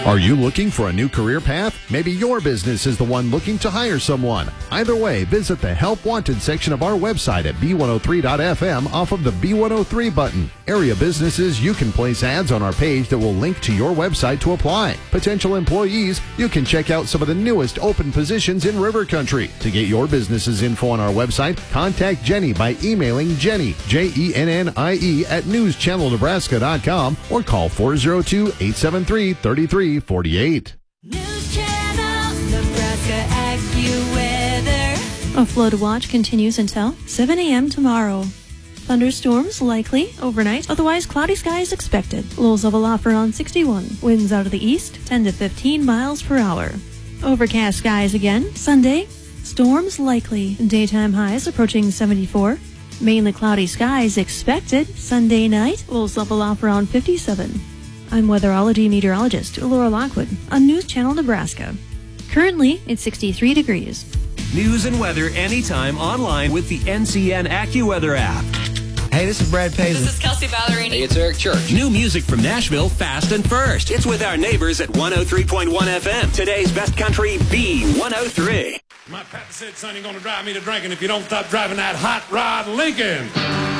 Are you looking for a new career path? Maybe your business is the one looking to hire someone. Either way, visit the Help Wanted section of our website at B103.FM off of the B103 button. Area businesses, you can place ads on our page that will link to your website to apply. Potential employees, you can check out some of the newest open positions in River Country. To get your business's info on our website, contact Jenny by emailing Jenny, Jennie, at newschannelnebraska.com or call 402-873-3348. News Channel Nebraska AccuWeather. A flood watch continues until 7 a.m. tomorrow. Thunderstorms likely overnight, otherwise cloudy skies expected. Lows level off around 61. Winds out of the east 10 to 15 miles per hour. Overcast skies again Sunday. Storms likely. Daytime highs approaching 74. Mainly cloudy skies expected Sunday night. Lows level off around 57. I'm weatherology meteorologist Laura Lockwood on News Channel Nebraska. Currently, it's 63 degrees. News and weather anytime online with the NCN AccuWeather app. Hey, this is Brad Paisley. This is Kelsey Ballerini. Hey, it's Eric Church. New music from Nashville, fast and first. It's with our neighbors at 103.1 FM. Today's best country, B103. My papa said, son, you're going to drive me to drinking if you don't stop driving that hot rod Lincoln.